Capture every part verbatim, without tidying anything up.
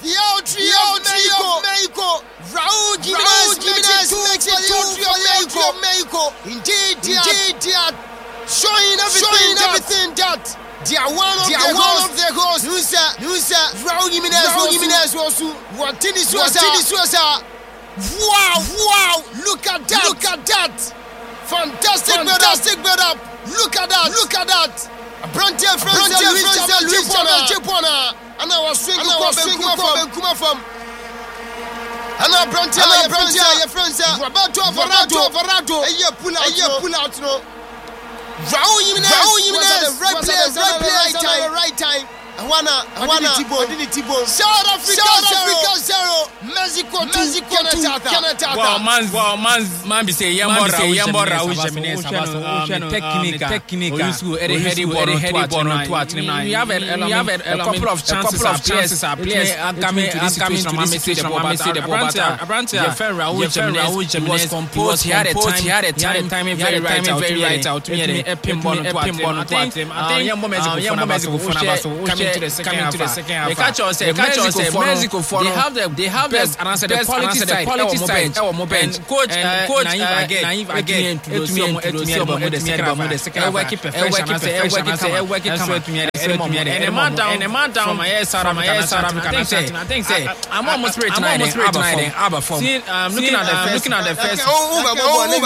The Autry of Mexico. Raul Jimenez makes it two of Mexico. Indeed, indeed, they are showing everything, everything that they are one of the one of their hosts. Nusa, Nusa, Raul Jimenez, Raul Jimenez was what Tinis was. Wow, wow! Look at that! Look at that! Fantastic, fantastic build up! Look at that! Look at that! Bronte Francis Luis Chipona. And I was swinging from Kuma from. And I Bronte, I Bronte, your friends are Roberto Verado, Verado. A year pull out, a year pull out. No. Raul Jimenez, Raul Jimenez, right place, right place, time, right time. I wanna, I wanna, Tibo. South Africa, South Africa zero. Mexico, Mexico two. Wow, man, wow, man, man, be say Yambo Raul Jimenez, technica, technica. Usku, Eddie Heady, Eddie Heady, Bono, Twat. We have a couple of chances, of chances, our players coming to this situation. My message, my message, the ball, but Abrante, your friend Raul Jimenez was composed. He had a time, he had a time, timing very right out, very right out. To me, a pin Bono, Twat. I think Yambo Mexico, Mexico, to the second half. They catch us, they catch us. Mexico, they have the, they have best and answer the quality side, quality side. And coach, coach, naive again. To me, to me, to me, the second half. Working perfection, working, working, working. And a man down, and a man down. My yes, Sarah, my yes, Sarah. I think, I think, say, I'm almost ready tonight. I'm almost ready tonight. Abba form. I'm looking at the first, looking at the first. Oh, oh,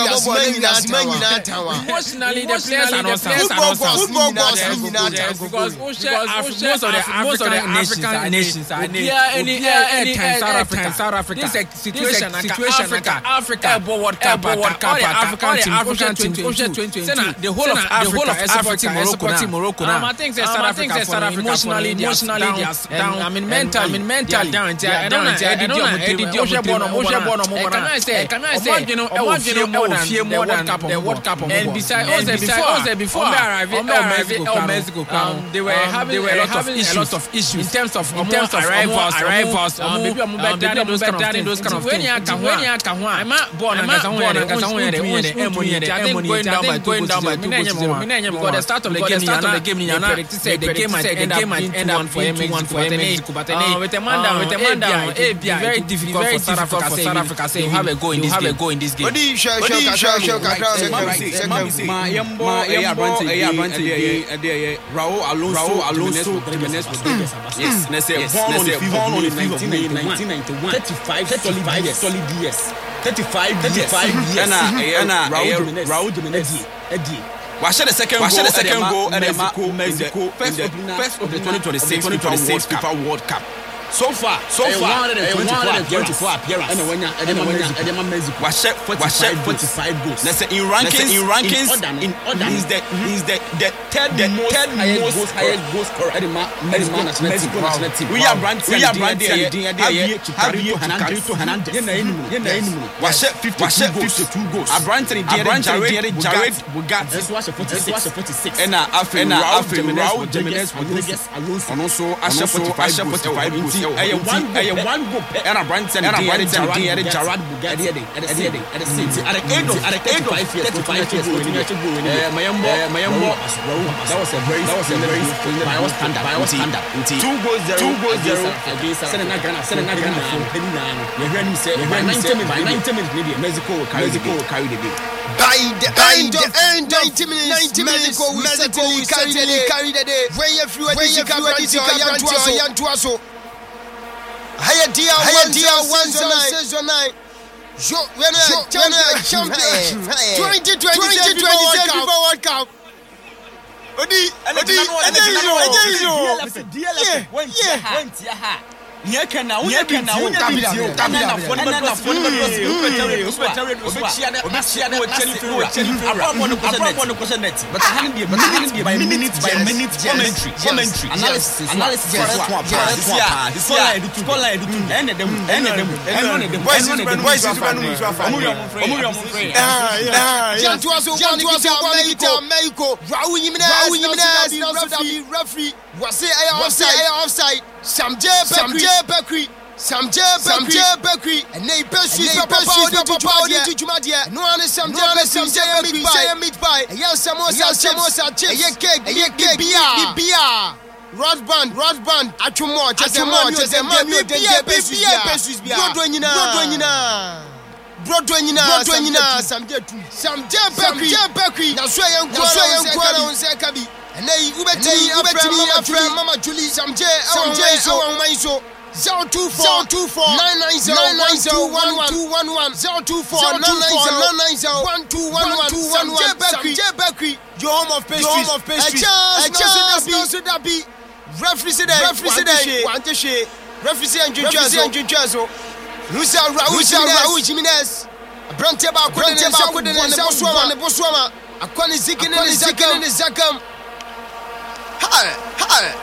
oh, emotionally, the players are not football goals because most of the African African nations are yeah, any airtime South Africa, South Africa. This is a situation, situation, Africa, Africa, World Cup, World Cup, African team, African team, twenty twenty. The whole of Africa is supporting Morocco. I think South Africa, South Africa, emotionally, emotionally, they are down. I mean, mentally, I mean, mentally down. I don't know. I don't know. Osha Bono, Osha Bono, Bono. Can I say? Can I say? You know, more than more than the World Cup. And besides, also before before Mexico, they were having a lot of issues. A lot of issues in terms of in terms of arrivals, arrivals. Maybe I'm better those kind of things. Those kind of things. When you can, when you can, I'm not born. I'm not born. I'm not born. I'm going down by going down by two goals. Because the start of the game, start of the game, you predict say the game might end up end up for Mexico. But then with the man down, with the man down, it be very difficult for South Africa. For South Africa, say you have a go in this game. Have a go in this game. Body show, show, show, show. Ma, yambo, yambo, yambo. Raul Alonso, Alonso. Yes, let's say born on the born on the field of nineteen ninety-one. thirty-five, thirty-five years, solid years. thirty-five, thirty-five years. And Raul Jimenez, Eddie. Wash the second goal, the second goal, and Mexico, Mexico, first of the twenty twenty-six FIFA World Cup. So far, so far, one hundred twenty-four appearance. And when you and Mexico, wash forty-five, forty-five goals. Let's say in rankings, in rankings, in order, he's the he's the the third, the third most highest goal scorer. Mexico national team. We are brand, we are brand. There, there, there. Javier Hernandez, Hernandez. You know, wash fifty-two goals. A brand, there, Jared, Jared, Bogat. This was a forty-six. And after Raul Jimenez, Alonso, Alonso, Asha forty-five goals. I am one, I am one go. And a brand and a brand and a Gerard Bugatti at the city, at the city, at the end of at the end of five years, thirty-five years, Mayambo, Mayambo, that was a very, that was a very bio standard, bio standard. Two goals, zero, two goals, zero. Senegal, Senegal, Senegal. You hear me say, by ninety minutes, by ninety minutes, maybe Mexico will carry the day. By the end of ninety minutes, ninety minutes, Mexico will carry the day. When you feel when you come ready to young to us. Higher dear, higher dear, one season nine. Yo, when I champion, twenty twenty FIFA World Cup. Odi, Odi, Odi, Odi, yeah, yeah, can now, yeah, can now, but I hadn't been by minutes by minutes commentary, commentary, analysis, analysis, and them, and them, and them, voices, voices, Mexico, Raul Jimenez, referee, was it offside, offside. Samje Bekri, Samje Samje Bekri, and they pursue Papa to Jumadia. No one is Samje Samje meat pie. Yes, Samosa, Samosa, a cake, a cake, beer, beer. Rod band, rod band. Atumo, Chesemo, Chesemo, Bia, Bia, Pesus, Bia, Brodwina, Brodwina, Brodwina, Brodwina, some jet, some jet, Jet Becky, Naswayan, Naswayan, Quara, and Sakabi, and they Ubeti, Ubeti, Mama Julie, some jet, some jet, so my so. Zero two four two four nine nine zero nine zero one one two one one zero two four nine nine zero one two one one two one one. Samje Bakery, your home of pastries. Your home of pastries. A chance, no so that be. Referee today, referee today. Want to share. Referee and Junjazo, and Junjazo. Lucia Raúl Jimenez. Brante ba ko de ba ko de Boswama, Boswama. Akwani zikin in the Zakam, in the Zakam. Hi, hi.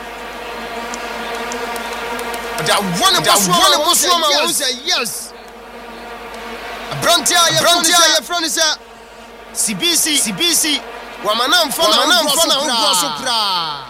That one of us will say yes. Brontia, Brontia, Fronisa, C B C, C B C, Wamanam Fona, Fona, Sopra.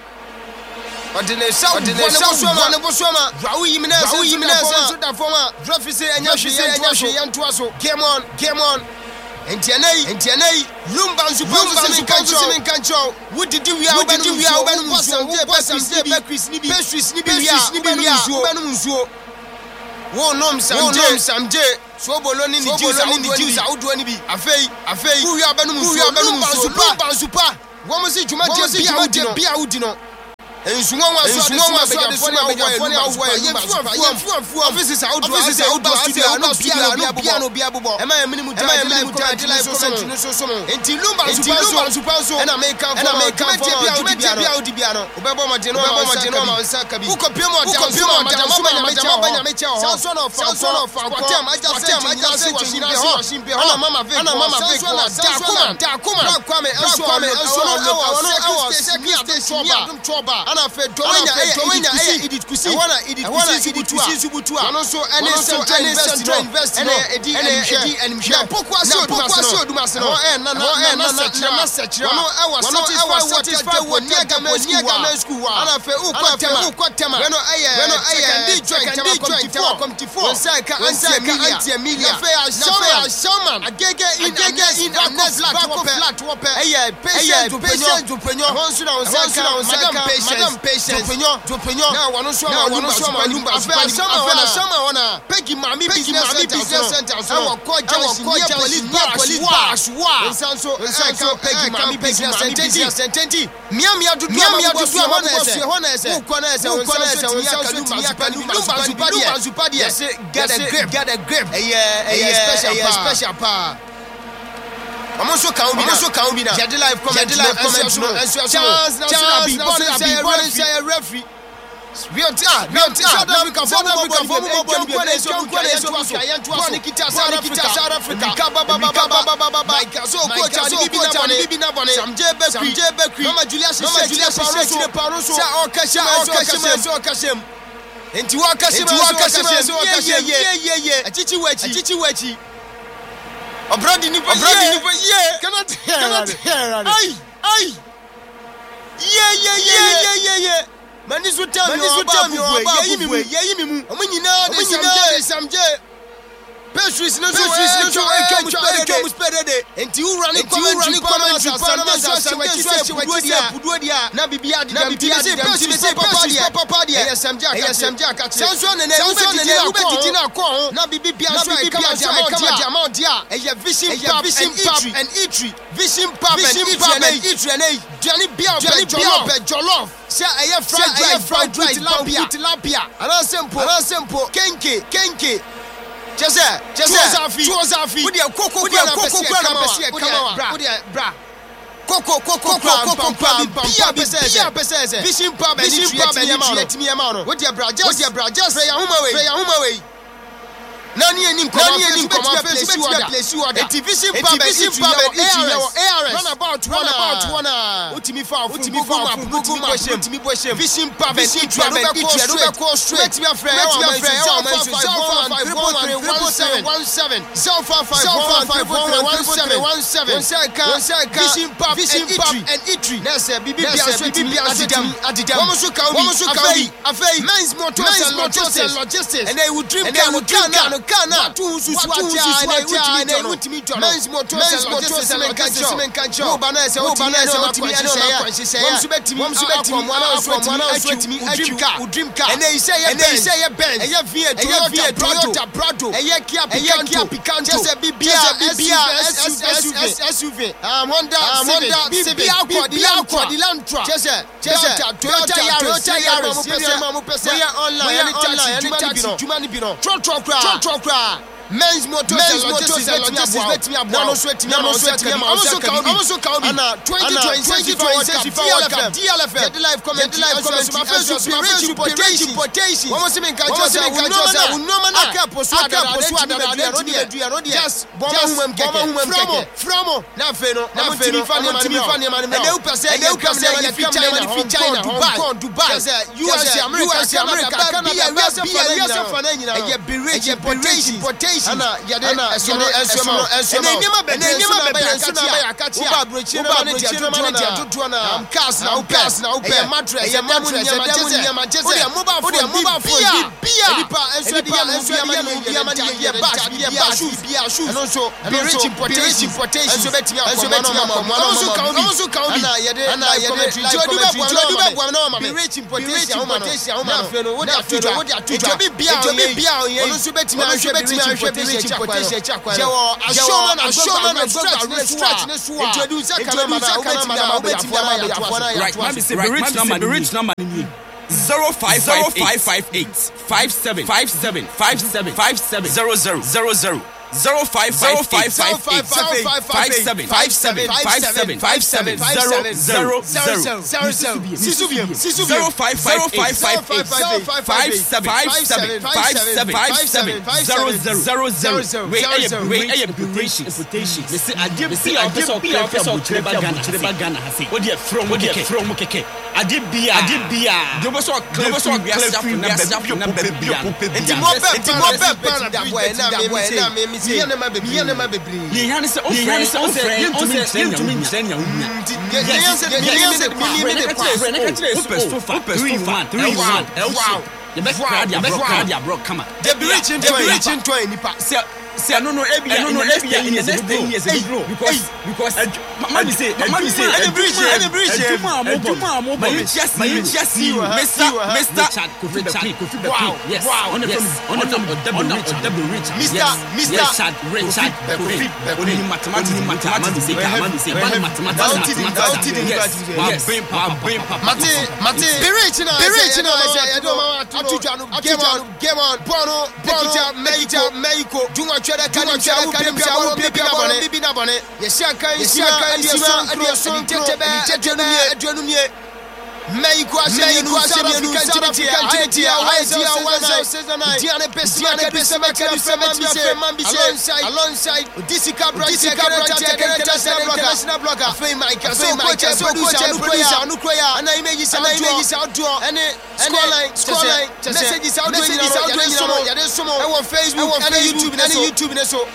But in the South, in the South, one of Boswama, Raúl Jimenez, Raúl Jimenez, former Drafise and Yashi and Yashi and Tuaso. Game on, game on. And Tianay, and Tianay, Lumban Supposing in control. What did you have? What did you have? When was some Bakery Snibby, Pastry Snibby, Snibby, War nom some James, some J, so Bologna, the Jews, and the Jews out to any be. A fay, a fay, who are Benum, Super. What was it? You might just be out there, be out, you know. And someone was so the Sona Funny away. Offices out to offices out to studio, no piano, piano, piano. Am I a minimum time to life for something so so? Until Lumba Supanso, and I make up and I make up the piano. Obama Genoma, Genoma, Sakabi. Who compare Genoma, Genoma, Sanson of Sanson of Quatam, I just said, I just said, Simpe, Anna Mama, Anna Mama, Takuma, Takuma, Kwame, Kwame, our second Choba. Ana fe doenya doenya eh edit kusi wana edit kusi kusi subutua anoso ene central invest ene edi edi enhwe pokwa so pokwa dumas no eh na na na na sechere no e was satisfy what niaga niaga school wa ana fe ukwa ukwa weno eye weno eye join join committee four say ka anti emilia fe a shaman agege in agege in next flat flat eye patient to patient to penyo honsu na onsa madam patient Jopenyo Jopenyo na wano so ma wano so ma lumba afela sama wana sama wana Peggy mami business center so our coach police police wa nsanso nsanso Peggy mami business center mia mia dudu mia dudu hona ese hona ese ukona ese ukona ese unsanso lumba lumba zupadi ese get a grip get a grip eh eh special pa I'm so calm, I'm so calm. Jadi live comment, live comment. Chance, chance, be born say a referee. We are tired, we are tired. South Africa, South Africa, for more ball, we are so good. So we are to one kita South Africa, South Africa. Baba, baba, baba, baba, baba. So coach, so coach, and Bibi Nabone. Some J Bakery, J Bakery. Mama Julia, Mama Julia, Paroso, Paroso. Sa Okashim, Okashim, so Okashim. Enti Okashim, Okashim, so Okashim. Yeah, yeah, yeah. Achichi wechi, Achichi wechi. Obradi ni obradi ni yeah cannot cannot hear ay ay yeah yeah yeah yeah yeah yeah mani so tell me so tell me yeah mi mu yeah mi mu omunyina de samje samje pastries no so pastries no so eke eke mu spread enti u run comment comment samje so so so pudu dia na bibia na bibia de pastries papa dia papa dia yeah samje aka samje aka sanso ne ne u betiti na ko na bibia so eka kama dia eye vision pub and eatery vision pub and eatery and Johnny Bia Jollof Jollof say eye fried fried rice tilapia ana simple ana simple kenke kenke Jose, Jose, Josafi, with your cocoa, with your cocoa, come on, bra. Coco, Coco, Coco, Pia, Pia, Vision Pub, Vision Pub, and let me amount. What your bra, just your bra, just say a home away, a home away. Nani and Nani and place you are place you are the Vision Pub, Vision Pub, and run about one about one. Utimi far, Utimi far, Utimi Bush, Vision Pub, Vision Pub, and each call straight to your friend, one seven one seven, zero five five one five one seven one seven, Vision Pub, Vision Pub, and eatery. That's a B B B Adidam, Adidam. Womosu Kawi, Afei, Afei, men's motors and logistics, and they would drink and they would drink and Wakana tu susu atia na utimi to men's motor cement kancho wo bana se wo bana se utimi ana kwanhyehyɛ wo so betimi wo so betimi wana so betimi atwika udream car ene ise ye ene ise ye Benz eye V eight Toyota Prado eye Kia Picanto just bibia S U V um Honda Civic Honda Elantra just just Toyota Yaris we are online anytime juma ni bi no tro tro kra men's motors and logistics betimi abo na so etimi na so etimi na so ka so ka bi na twenty twenty-five D L F M the live comment the live comment my Facebook page reportation wo mo se me kan just say unoma na akapo so ada no dia just bomba humam keke from na fe no na fe no fa ne fa ne ma ne e u pese e u pese ya fi China Dubai Dubai U S A America Canada we are fa na nyina e be rich importation ana yade esono esono esono enema be enema be akatia akatia uba brochi na manager tutu na cars na upas na upe mattress e mattress e demu Manchester o de mobile phone mobile phone bia edipa enso de ya bia mani ye bash bia shoes bia shoes and also be rich importation enso betimi akoma no also count also count ana yade ana yade jodu be bua jodu be bua na be rich importation o ma na fe no wo de atuja wo de atuja bi bia o bia o ye enso betimi ahwe betimi ahwe rich importation chakwa jewo ashoma na ashoma na stretch ne so introduce kanama na obetimi na obetimi na yafo na yafo the rich number the rich number zero five five five eight five seven five seven five seven five seven zero zero zero zero zero five five five five five seven five seven five seven five seven zero zero zero zero five five five five five seven five seven five seven five seven zero zero zero zero wait aye wait aye reputation reputation me say ade bi ade bi a person chireba Ghana chireba Ghana ha say what dey from what dey from keke ade bi a ade bi a do bo so do so class na be bi a enti mo be enti mo be da boy na me me Ye na ma bebre ye na ma bebre ye han se o friend o friend o friend to me nsenya nya ye ye se ye se mi mi de kwa o pesto fa three one three one wow ye be crowd ya bro crowd ya bro come the rich in rich in twenty nipa se se no no ebia no no ebia in the next ten years bro because because mama say mama say and the bridge and the bridge tuma mo tuma mo just me just you Mister Mister Richard Kofi Beku yes on the on the double rich Mister Mister Richard Kofi Beku ni mathematics mathematics say man say man mathematics mathematics yes mate mate be rich now be rich now say do ma atuja no game on game on bono bono meiko meiko dunga chwere kani chwere kani chawo bibi na bone bibi na bone yesia kan yesia kan yesia son tetebe tetebe aduanu nie meiko asemi no asemi no kanti kanti haiti one diane pesia ne pesa me kani alongside alongside disika brother international blogger fey mike so coach producer producer no kroya ana image sa image sa outdoor ene scoreline scoreline messages out there ya dey somo e won Facebook and YouTube and YouTube ne so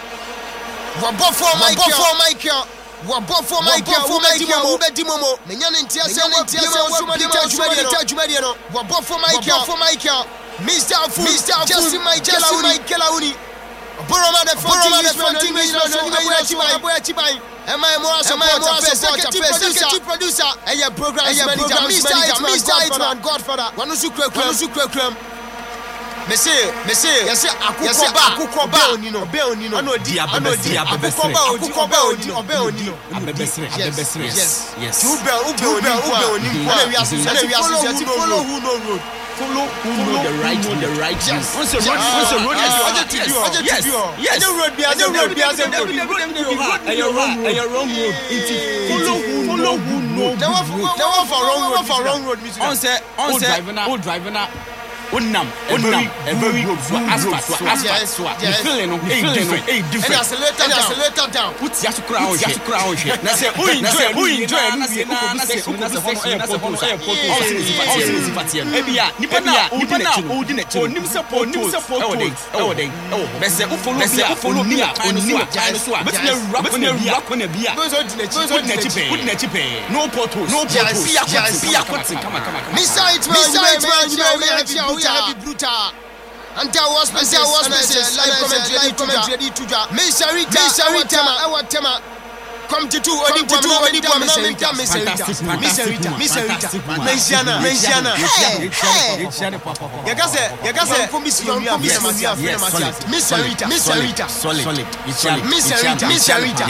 wabo for mike for mike wabo for mike for mike wo bedi momo menya ne ntia se ne ntia se wo suma de tajuma de no wabo for mike for mike Mister Fu Mister Just Mike just Mike Kelauni Boroma de Fonting is no no boy chibai am I more support executive producer and your program manager Mister Hitman Godfather wanu su kra kra su kra kra Mese mese yesi akukoba akukoba onino be onino ano di abebesi akukoba akukoba onino obe onino abebesi abebesi yes yes two be ube onino ube onino na we asu na we asu follow who no road follow who know the right know the right yes once a road once a road yes yes the road be the road be the road and your wrong and your wrong road follow who follow who know the one for wrong road for wrong road on say on say old driver na Unam, unam, a very good so asphalt, so asphalt, so you feeling no, you feeling no, eh different. And accelerator down, accelerator down. Put ya to crown, ya to crown here. Na say, who enjoy, who enjoy, na say, na say, who say, who say, na say, who say, all things all things fatia. Ebia, nipa na, nipa na, odi na chipo. Onim se po, onim se po. Ewo dey, ewo dey. Ewo. Be say, who follow bia, who follow bia, onim a kind so. But na rap na rap na bia. Those odi na chipo, odi na chipo, odi na chipo. No potholes, no potholes. Bia kotin, bia kotin. Come on, come on. Mister Hitman, Mister Hitman, you know we have brutal. And there was and there was live commentary live commentary to ja. Mesarita Mesarita our tema. Come to two odi to two odi kwa Mesarita Mesarita Mesarita Mesarita Mensiana Mensiana. Yakase yakase komisi yo komisi masia fena masia. Mesarita Mesarita solid solid. Mesarita Mesarita.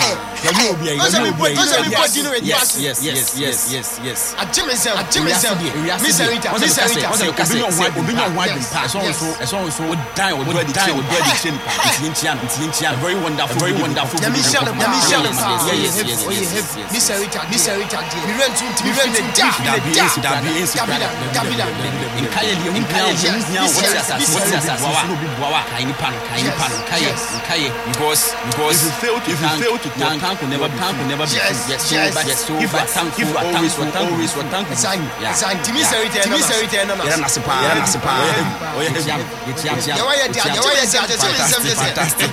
Yes yes yes yes yes yes. Ajimese Ajimese Mesarita Mesarita. Obinyo wide pass also eso also die or do die or do the chain Intian Intian very wonderful very wonderful. Yamishana Yamishana. Yes, yes, yes, yes, yes, yes. Misarita, Misarita, we went to we went to Davida, Davida, Davida, in Kaya, in Kaya, what's that? What's that? Wawa, Kaini Pan, Kaini Pan, Kaya, Kaya, because because if you fail to if you fail to tank will never tank will never be yes, yes, yes, so but tank will always will always will tank. Yeah, Misarita, Misarita, yeah, Nasipa, yeah, Nasipa, oh yeah, yeah, yeah, yeah, fantastic.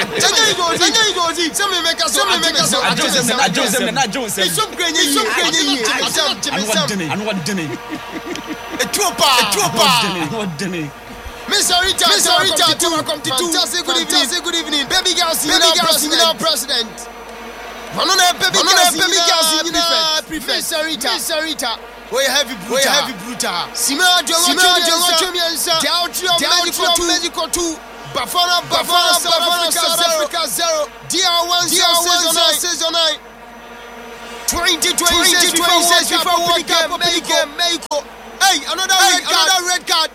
Some make us, some make us. I just them na Jones say so great so great and what dinner a tropa a tropa what dinner Miss Rita Miss Rita to come to two good evening good evening baby girl baby girl senior president Vanona baby girl baby girl senior prefect Miss Rita Miss Rita we heavy brutal we heavy brutal Sima de Sima de Chomiansa down medical two Bafana Bafana South Africa zero D R one season nine twenty twenty-six FIFA World Cup Mexico. Hey, another red card. Another red card.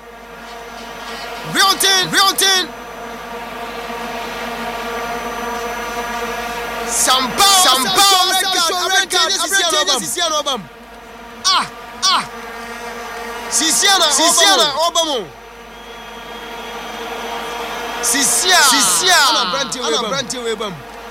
Realton, Realton. Sambao, Sambao, red card. Red card. Sisiano Obam. Ah, ah. Sisiana, Sisiana Obam. Sisia, Sisia. Ana Branty Webam. Ana Branty Webam.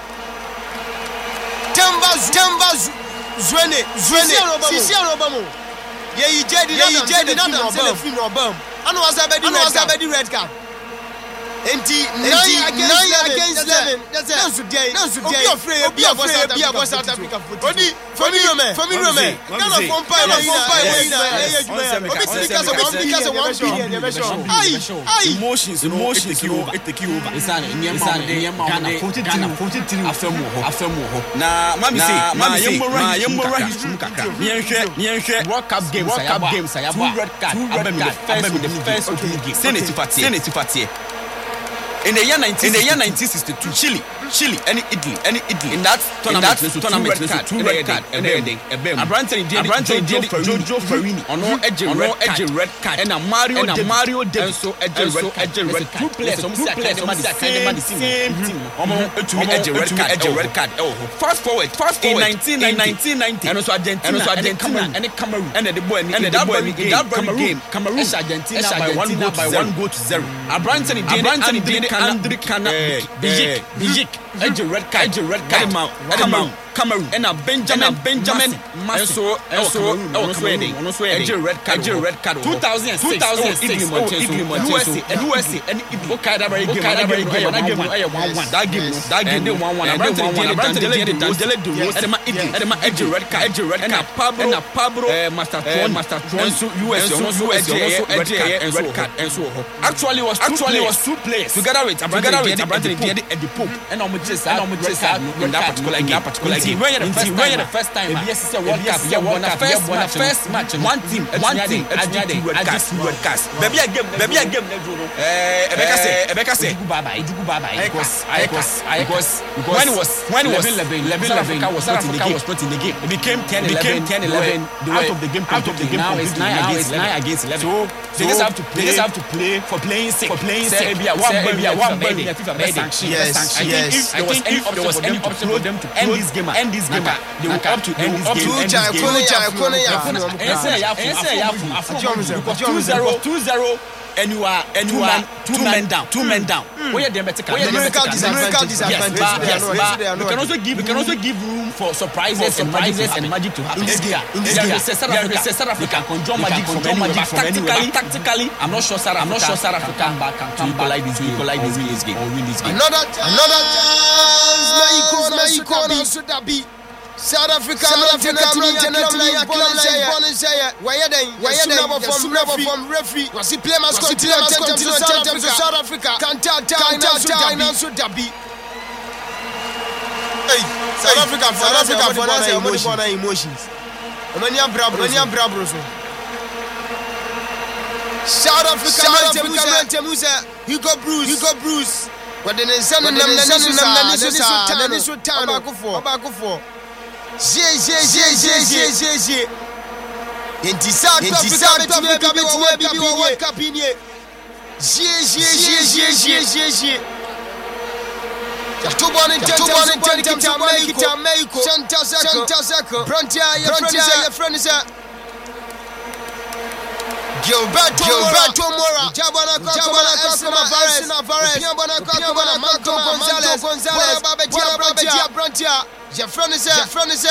Tamba Tamba Zwene Zwene Sisiano Obam. Yeah, you did it. You did it. Not film Obam. Ano was abedi red card. Enti nine against eleven. That's it. That's today. That's today. Be afraid. Be afraid. Be afraid. South Africa. Odi, for me, Rome. For me, Rome. Nana from Pai, from Pai, Pai. Obi because of because of one billion. Aye, aye. Emotions, emotions. It take you over. It's an Nyama, Nyama. Ghana forty-three, forty-three. Afemo, Afemo. Na, mami say, ma yemora, yemora history kakra. Nienhwe, nienhwe. World Cup games, World Cup games. Two red card. Two red card. The first game. Senate Fatie. Senate Fatie. In the year nineteen, in the year nineteen sixty-two, Chile, Chile, any Italy, any Italy. In that tournament, in that tournament, two red card, two red card, and then a bem. A Branton did, a Branton did, Jojo Farini, on no edge, red edge, red card, and a Mario, and a Mario, and so edge, red, edge, red card. Two players, two players, same team. Almost to me, edge, red card, edge, red card. Oh, fast forward, fast forward. In nineteen ninety, and also Argentina, and also Argentina, and Cameroon, and the boy, and the boy, in that very game, Cameroon, Argentina by one goal by one goal to zero. A Branton did, Branton did. Andre Kana Bijik Bijik edge red card edge red card Cameroon Cameroon and a Benjamin Benjamin and so and so also edge red card edge red card two thousand six U S A U S A and okay that very game that very game that game one one that game that game one one and one one and Dele do and ma and ma edge red card edge red card Pablo and Pablo Master Tron Master Tron so U S A also edge red card and red card and so actually was actually was two players together with together with Brandon did at the Pope and on just and on just in that particular game particular game when the first when the first time yes it's a World Cup yeah won the first one first match one team one team two red cards two red cards baby a game baby a game na do no eh Ebeka say Ebeka say Ijugu baba Ijugu baba because because because when it was when it was eleven eleven was not in the game was not in the game it became ten eleven out of the game out of the game now it's nine against eleven so they just have to play they just have to play for playing sick for playing sick maybe one maybe one maybe FIFA best sanction yes yes I think if there was any option for them to end this game end this game they will up to end this game end this game two zero two zero and you are and you are two men down two men down where they better can miracle disadvantage yes we can also give we can also give room for surprises surprises and magic to happen in this game in this game South Africa conjure magic from magic from anywhere tactically I'm not sure South I'm not sure South Africa can come back like this game like this game or win this game another another Mexico Mexico should that be South Africa, South Africa, South Africa, say why then why then from from referee was he play must continue to South Africa can't tell so dabi hey South Africa South Africa for us emotions Omania brabro Omania brabro so South Africa Temusa Hugo Bruce Hugo Bruce what the nation nam nam so so so town back for back for je je je je je je Enti South Africa betia bi World Cup ni je je je je je je to born in ten make it Mexico Santa Santa Frontier your friend is Gilberto Mora Jabana Jabana Escobar Navarez Jabana Jabana Marco Gonzalez Gonzalez Babetia Frontier your friend is your friend is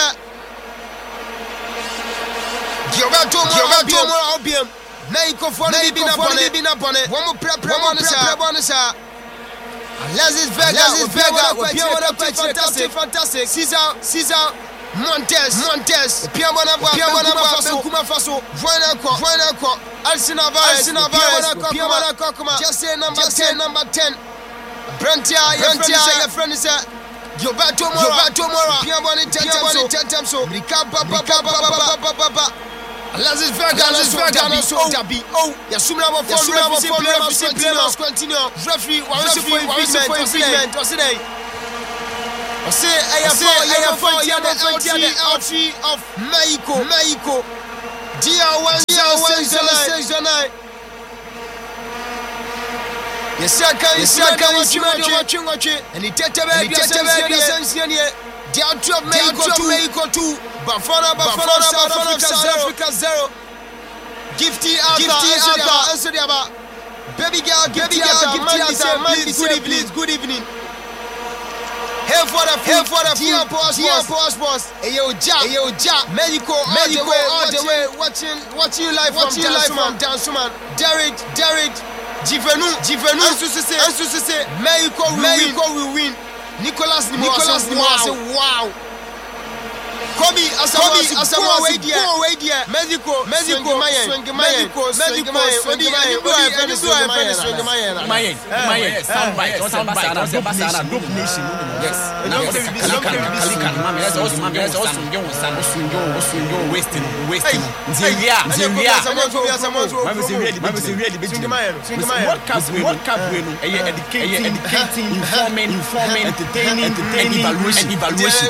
Gilberto Mora Obium Mexico for the Bina Bonnet one more prep bonus Alexis Vega, Alexis Vega, fantastic, fantastic. Caesar, Caesar, Montes, Montes. Piamona, Piamona, Faso, Kuma Faso. Juana, Juana, Alcina Vares, Alcina Vares, Piamona, Kokuma. Just say number ten, number ten. Brentia, Brentia, your friend is at Gilberto Mora, Gilberto Mora. Piamona, ten, ten, ten, so. Ricapa, Papa, Papa, Papa. Alexis Vega, Alexis Vega, so Dabi. Oh, Yasumla for Yasumla for Players continue. Referee, one for infringement. What's today? I say, I have four, I have four, L three of Mexico, Mexico. D R one, D R one, zero nine. Yes, sir, can you see? Can you watch it? And he take away the sense here. They are two of Mexico two. Bafana, Bafana, Bafana, South Africa zero. Gifty Arthur, answer the about. Baby girl, baby girl, Gifty Arthur, good evening, good evening. Here for the, here for the, Dian Post, Dian Post, Post. Hey yo, Jack, hey yo, Jack. Mexico, Mexico, all the way, watching, watching you live from Dansuman. Derek, Derek, Jivenu, Jivenu, Ansusese, Ansusese. Mexico will win. Nicolas Nicolas Nicolas, wow. Kobe Asamoah Asamoah Wedia Mexico Mexico Mexico Mexico Mexico Mayen Mayen Mayen soundbite soundbite soundbite dope nation yes na kalikan mama yes also mama yes also nge wonsan osunjo osunjo wasting wasting nzia nzia mama se really mama se really be what cup what cup we no eye educating educating informing informing entertaining entertaining evaluation evaluation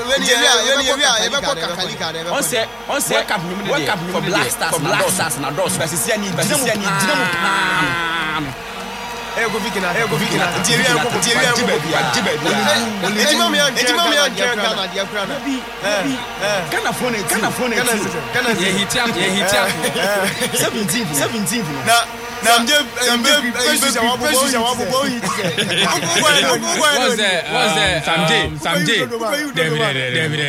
on say on say World Cup World Cup for Black Stars for Black Stars na dos versus yani versus yani dinamo pan eh go vikina eh go vikina tieri en ko tieri en ko jibe bi ejima me ejima me an Ghana dia kura na eh Ghana phone Ghana phone Ghana ye hitia ye hitia seventeen seventeen na na mje mje precious wa bo precious wa bo hit what's that what's that samje samje David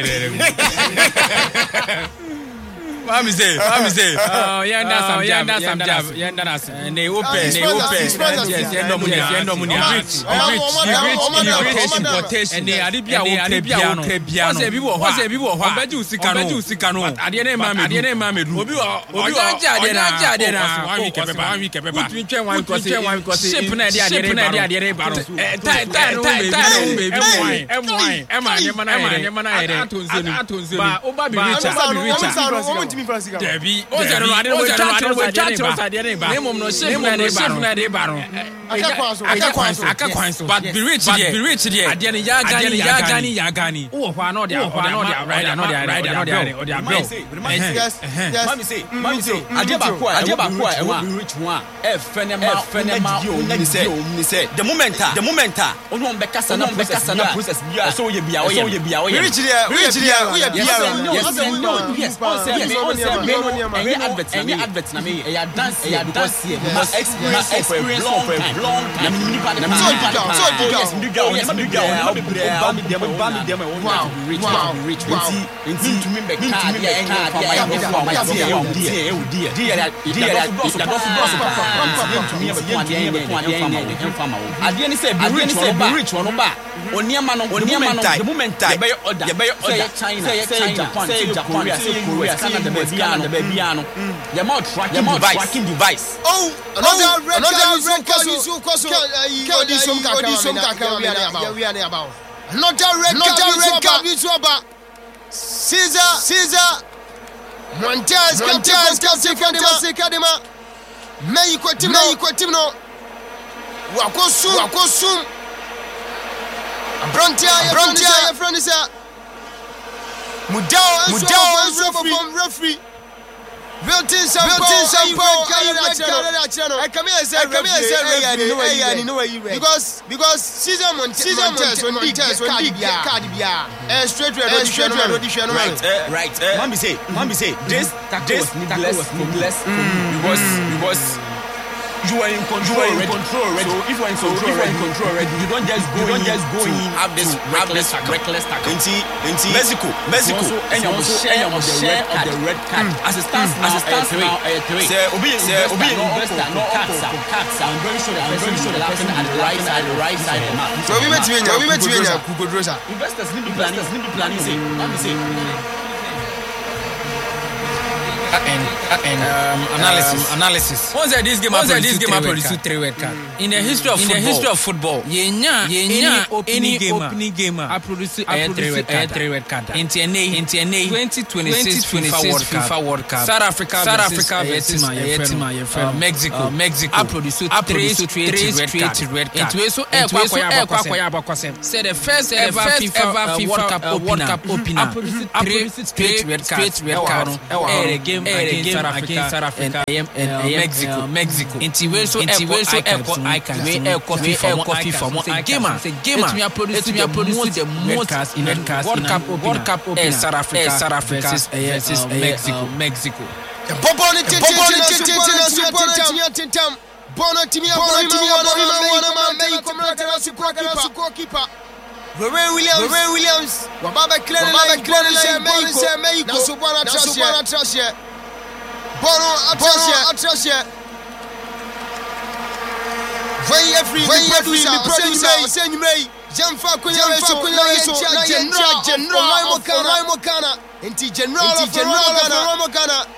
David Mami say, mami say. Oh, yanda sam, yanda sam jab, yanda nas. Ne open, ne open. Yes, yanda muni, yanda muni. Rich, rich, rich importation. Ne adibia o krebiano, krebiano. Ose bibo, ose bibo. Obeju sikano, obeju sikano. Adie ne mame, adie ne mame du. Obi o, obi o jade na, jade na. One week kepepa, one week kepepa. Put train one because, train one because. Shape na dia, dia na dia, dia baro. Eh, tai, tai, tai, tai, baby. M wine, M wine. Ema, ema, ema, ema na ere. Atonzenu, atonzenu. Ba, oba bi Richard, oba bi Richard. Debbie, oh, I don't know. I don't know. I don't know. I don't know. Name of no shame. Na de baro. Na de baro. Akakwanso. Akakwanso. But be rich there. Be rich there. Adiani yagani yagani yagani. Oh, why not there? Why not there? Right, not there. Right, not there. Or there. Yes, yes. Mami say, mami say. Adeba kwa, adeba kwa. E wa be rich one. E fenema, fenema. Ni say, ni say. The momenta, the momenta. Onu on bekasa na bekasa na process bia. So ye bia, so ye bia. Be rich there. Be rich there. We ye bia. Yes, yes. Yes. Any adverts, any adverts na me. I dance, I dance here. Must experience for a long time. long time. So you go, so you go. Yes, you go. Yes, you go. Bami dem, bami dem. Wow, rich, wow, rich. wow. Inti, inti me be card, yeah, card, yeah, yeah, for my dear, dear, dear, dear. Dear, dear, dear. To me, but yeah, yeah, farmer. Ade ni say be rich, be rich one ba. Oniama no, oniama no. The moment time, you order, you order. China, say Japan, say Japan, say U S, Canada, Canada, Canada. Your mouth tracking device, tracking device. Oh, another red card, so so. Can you some kaka, some kaka we are about. Another red card, we talk about. Caesar, Caesar. Montez, Montez, Montez, Kadima. May Quatim, May Quatimno. Wakosum, Wakosum. Brontia, Brontia, friend is a Mudao, Mudao, from referee. Wilton Sampo, Canada channel. I come here and say, come here and say, I know where you were. Because, because Caesar Montez, Montez, Montez, Cardia, and straight red, and straight red audition. Right, right. Mommy say, Mommy say, this, this, needless, needless. Because, because. You are in control, you are in control already. So if you are in control, if you are in control already, you don't just go, you don't just go in. Have this, have this reckless tackle. Inti, inti. Mexico, Mexico. And you also share of the red card. As it stands now, as it stands now, three. Say, Obi, say, Obi, investor, no Katsa, Katsa. I'm very sure, I'm very sure the person at the right side, the right side of the map. So we met you, we met you, Kukodrosa. Investors need to plan, need to plan. Say, let me say. And, and um, analysis, um, analysis. Once that this game, once that this game, I produce three red card. In the history of in football, the history of football, yeah, yeah, any opening game, I produce a three red card. Three red card. In T N A, in T N A, twenty twenty-six FIFA World Cup. South Africa, South Africa versus Mexico, Mexico. I produce three straight red card. Into so, eh, kwaya bakwasem. Say the first ever FIFA World Cup opener. I produce three straight red cards. Eh, game. Against South Africa, against South Africa and, and, and Mexico, uh, Mexico. Inti we so echo icon, we echo FIFA, FIFA. Gamer, say gamer. It me produce, it me produce the most in World Cup, World Cup opener. South Africa, South Africa versus Mexico, Mexico. The Bobo, the Bobo, the Tintam, Bono Timia, Bono Timia, Bono Timia, Ray Williams, Ray Williams, Wababa Clan, Wababa Clan, Mexico, Mexico, Nasubana Trasia, Bono Atrasia, Atrasia. Very every, very every producer, send you may, Jamfa Kuya, General, General, Raimo Kana, Inti General, General, Kana.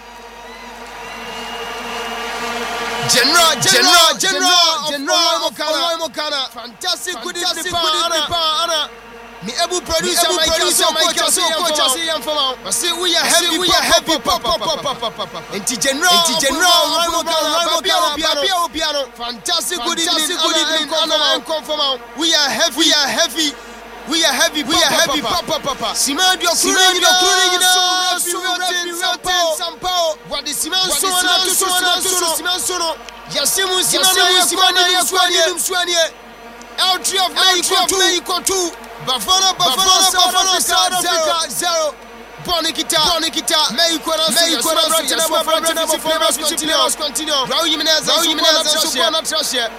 General, General, General, General, General, Mokana, fantastic, good, fantastic, good, Anna. Me able producer, my producer, my coach, coach, I see him from out. But see, we are heavy, we are heavy, pop, pop, pop, pop, pop, pop. Inti General, Inti General, Mokana, piano, piano, fantastic, good, fantastic, good, Anna, come from out. We are heavy, we are heavy. We are heavy, we are heavy, papa, papa. Simon, you're cooling, you're cooling, so Rotten, Sampo. What is Simon, so on, so on, so on, Simon, so on. Yasimu, Simon, Simon, Swanier. Entry of Mexico, two. Bafana, Bafana, Bafana, South Africa, zero. Bonikita, Bonikita, Mexico, Mexico, Rotten, continue, continue. Raul Jimenez, Raul Jimenez, Supana Trasia.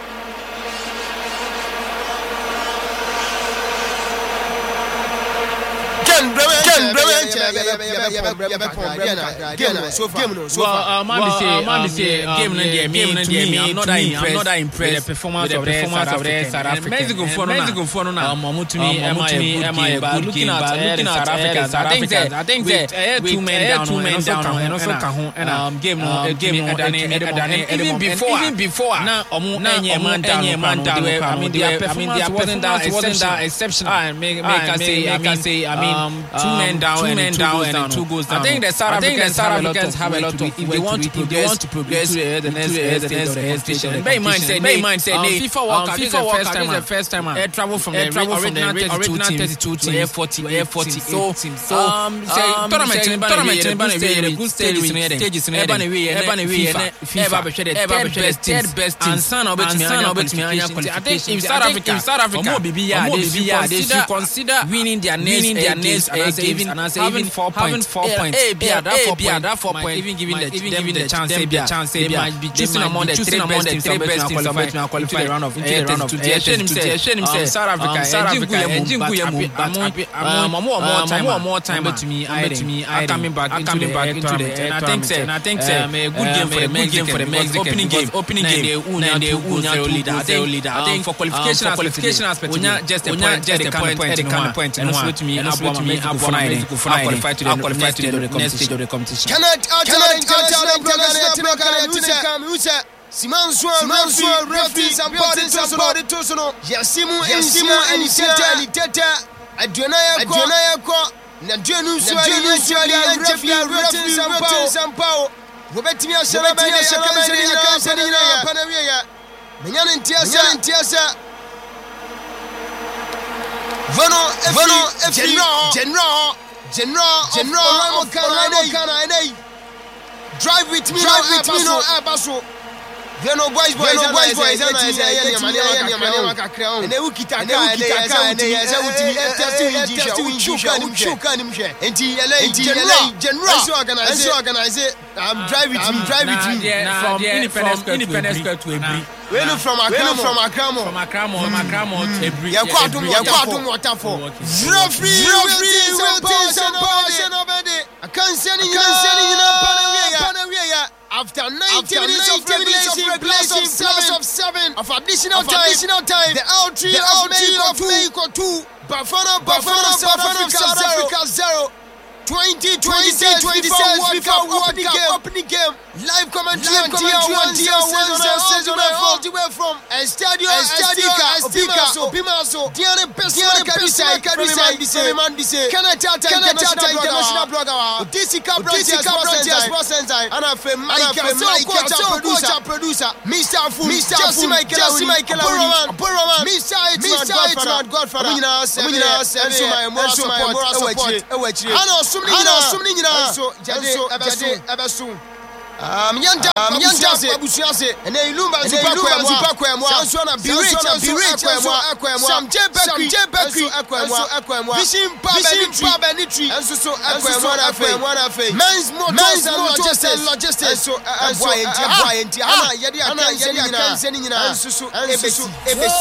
Ken, Ken, well, Mami say, Mami say, game no game no me. I'm not that impressed. I'm not that impressed with the performance of the South Africa. Mexico for no, Mexico for no. Um, Mutumi, Mutumi, Mutumi. But looking at looking at South Africa, I think that I think that two men down, two men down, and also Kahun and um game no game no. Even before, even before, now omu enye man down. I mean, their performance wasn't that wasn't that exceptional. And make make us say, I mean, say, I mean. Um, two um, men down, two men down, and two goals down. I think the South Africans have a lot of. If they want to progress, to progress to the next station. Bear in mind, say, bear in mind, say, FIFA World Cup. FIFA World Cup is the first time. Air travel from the original thirty-two teams, air forty, air forty. So, so, um, say, tournament, tournament, tournament, good stages, stages, everybody, everybody, FIFA, ever best, third best team, and son of it, son of it, I think if South Africa, South Africa, more B B R, they should consider winning their next, winning their next. games, and as even and as even four points, four points. A B that four point, that four point. Even giving the even giving the chance, a chance, they might be choosing among the three best teams to qualify into the round of into the round of. Shame say, shame say, South Africa, South Africa, Jingu Yamu, but more more time, more more time to me. I to me, I coming back into the tournament, and I think say, and I think say, a good game for the Mexican for the Mexican opening game, opening game. They won, they won, zero leader, zero leader. I think for qualification qualification aspect, just a point, just a point, point, and one point, and also to me, and also to me, I qualify to the qualify to the next stage of the competition. Cannot out, cannot out, cannot Simanso, Simanso, referee, somebody, somebody, Tosono, Yasimu, Yasimu, and Teta, Teta, Adonaya, Adonaya, Nadjanu, Suari, Suari, referee, referee, some power. Robertina, Shabana, Shabana, Panamia, Menyan and Tiasa, and Tiasa, Vano, Vano, General, General, General, General, Kana, drive with me, drive with me, no Abaso. There no boys, boys, no boys, boys. And I say, I am a crown. And they will kita, and they will kita, and they will choke him. And he general, general, so organize, so organize it. I'm driving, I'm driving from Independence Independence Square to Ebri. We know from Accra, from Accra, from Accra, from Accra to Ebri. You quite do waterfall. Referee, referee, some power, somebody. I can't send you, Panawea. After ninety minutes of regulation, plus of seven of seven of additional time, additional time, the L three of Mexico two, Bafana, Bafana, South Africa zero. twenty twenty-six FIFA World Cup opening game. Live commentary on T R one season all the way from Estadio Azteca, Opimaso, Diane Pessoa, Kadisa, Mandise, Canada International Blogger, D C Cup Broadcast, and I feel Michael, producer, producer, Mister Fu, Mister Fu, Jesse Michael, Boroman, Mister It's Godfather, Mina, Semina, and my moral support, and Sumni, so Jade, Abasu. Um, Yanta, Yanta, Abusiase, and they lumber, Zupaquemo, Sansona, Birich, Birich, some Jebaki, Aquemo, Fishing Pabanitri, and so Aquemo, Men's Motors and Logistics, so Aboy and Tiana, Yadia, and Susu,